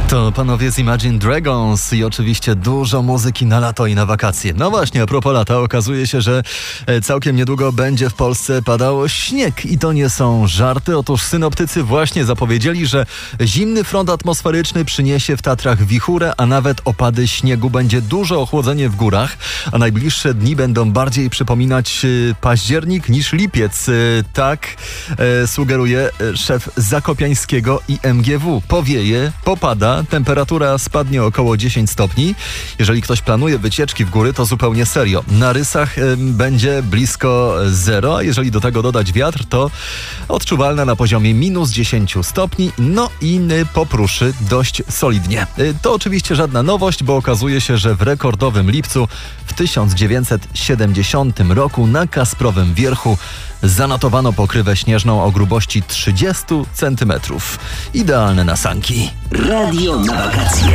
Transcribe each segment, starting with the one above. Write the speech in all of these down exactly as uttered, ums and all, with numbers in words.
To panowie z Imagine Dragons i oczywiście dużo muzyki na lato i na wakacje. No właśnie, a propos lata, okazuje się, że całkiem niedługo będzie w Polsce padało śnieg i to nie są żarty. Otóż synoptycy właśnie zapowiedzieli, że zimny front atmosferyczny przyniesie w Tatrach wichurę, a nawet opady śniegu. Będzie duże ochłodzenie w górach, a najbliższe dni będą bardziej przypominać październik niż lipiec. Tak e, sugeruje szef Zakopiańskiego i M G W. Powieje, popada, temperatura spadnie około dziesięć stopni. Jeżeli ktoś planuje wycieczki w góry, to zupełnie serio. Na rysach y, będzie blisko zero, a jeżeli do tego dodać wiatr, to odczuwalna na poziomie minus dziesięć stopni, no i y, popruszy dość solidnie. Y, to oczywiście żadna nowość, bo okazuje się, że w rekordowym lipcu w tysiąc dziewięćset siedemdziesiątym roku na Kasprowym Wierchu zanotowano pokrywę śnieżną o grubości trzydzieści centymetrów. Idealne na sanki. Radio na wakacje.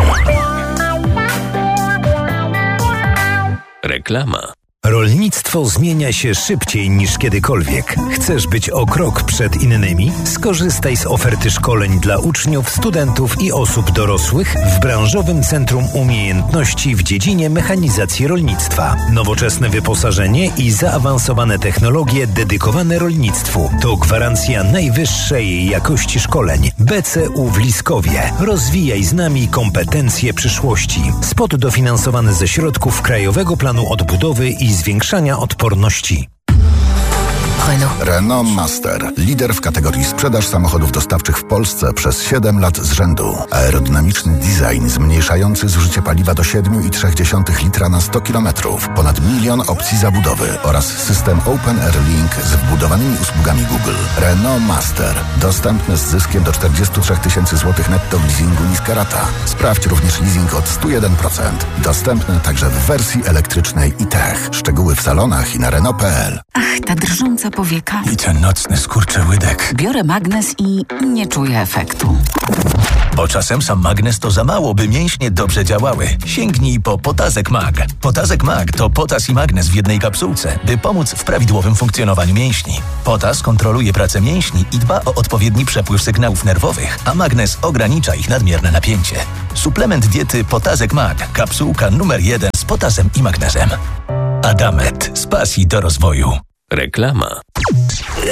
Reklama. Rolnictwo zmienia się szybciej niż kiedykolwiek. Chcesz być o krok przed innymi? Skorzystaj z oferty szkoleń dla uczniów, studentów i osób dorosłych w branżowym Centrum Umiejętności w dziedzinie mechanizacji rolnictwa. Nowoczesne wyposażenie i zaawansowane technologie dedykowane rolnictwu to gwarancja najwyższej jakości szkoleń. B C U w Liskowie. Rozwijaj z nami kompetencje przyszłości. Spot dofinansowany ze środków Krajowego Planu Odbudowy i zwiększania odporności. Renault. Renault Master. Lider w kategorii sprzedaż samochodów dostawczych w Polsce przez siedem lat z rzędu. Aerodynamiczny design zmniejszający zużycie paliwa do siedem przecinek trzy litra na sto kilometrów. Ponad milion opcji zabudowy oraz system Open Air Link z wbudowanymi usługami Google. Renault Master. Dostępny z zyskiem do czterdzieści trzy tysięcy złotych netto w leasingu niska rata. Sprawdź również leasing od sto jeden procent. Dostępny także w wersji elektrycznej i tech. Szczegóły w salonach i na Renault kropka p l. Ach, ta drżąca powieka. I ten nocny skurczyłydek. Biorę magnes i nie czuję efektu. Bo czasem sam magnes to za mało, by mięśnie dobrze działały. Sięgnij po Potazek Mag. Potazek Mag to potas i magnes w jednej kapsułce, by pomóc w prawidłowym funkcjonowaniu mięśni. Potas kontroluje pracę mięśni i dba o odpowiedni przepływ sygnałów nerwowych, a magnes ogranicza ich nadmierne napięcie. Suplement diety Potazek Mag. Kapsułka numer jeden z potasem i magnezem. Adamet. Z pasji do rozwoju. Reklama.